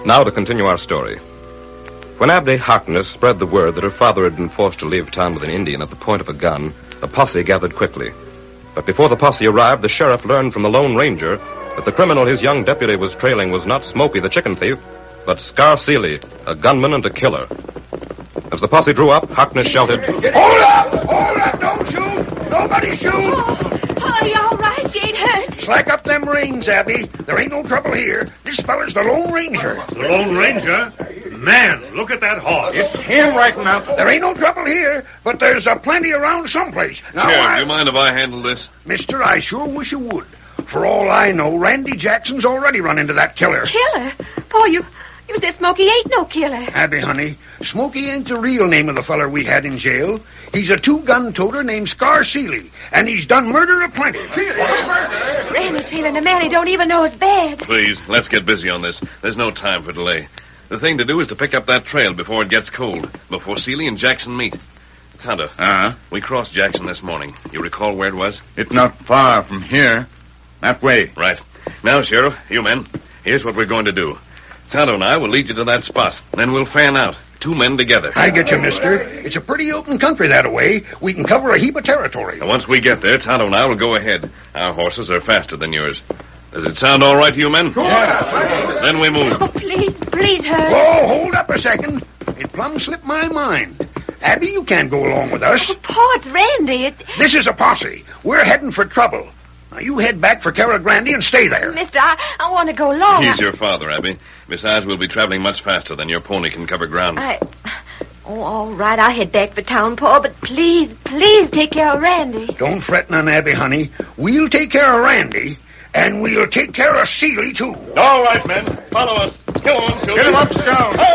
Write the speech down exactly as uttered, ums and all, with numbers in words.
Now to continue our story. When Abby Harkness spread the word that her father had been forced to leave town with an Indian at the point of a gun, the posse gathered quickly. But before the posse arrived, the sheriff learned from the Lone Ranger that the criminal his young deputy was trailing was not Smokey the chicken thief, but Scar Seeley, a gunman and a killer. As the posse drew up, Harkness shouted, Hold up! Hold up! Don't shoot! Nobody shoot! Oh, oh, you all right? You ain't hurt? Slack up them reins, Abby. There ain't no trouble here. This feller's the Lone Ranger. The Lone Ranger? Man, look at that horse. It's him right now. There ain't no trouble here, but there's a plenty around someplace. Now, Sheriff, I... do you mind if I handle this? Mister, I sure wish you would. For all I know, Randy Jackson's already run into that killer. Killer? Oh, you... You said Smokey ain't no killer. Abby, honey, Smokey ain't the real name of the feller we had in jail. He's a two-gun toter named Scar Seeley, and he's done murder aplenty. Randy trailing a man he don't even know is bad. Please, let's get busy on this. There's no time for delay. The thing to do is to pick up that trail before it gets cold, before Seeley and Jackson meet. Tonto, Uh-huh. we crossed Jackson this morning. You recall where it was? It's not far from here. That way. Right. Now, Sheriff, you men, here's what we're going to do. Tonto and I will lead you to that spot. Then we'll fan out. Two men together. I get you, mister. It's a pretty open country that-a-way. We can cover a heap of territory. Now, once we get there, Tonto and I will go ahead. Our horses are faster than yours. Does it sound all right to you men? Yeah. Then we move. Oh, please, please hurry. Whoa, hold up a second. It plumb slipped my mind. Abby, you can't go along with us. Oh, Pa, it's Randy. It's... This is a posse. We're heading for trouble. Now, you head back for Cara Grande and stay there. Mister, I, I want to go along. He's your father, Abby. Besides, we'll be traveling much faster than your pony can cover ground. I... Oh, all right, I'll head back for town, Pa, but please, please take care of Randy. Don't fret none, Abby, honey. We'll take care of Randy, and we'll take care of Seeley, too. All right, men. Follow us. Kill him, Get him up, Scout.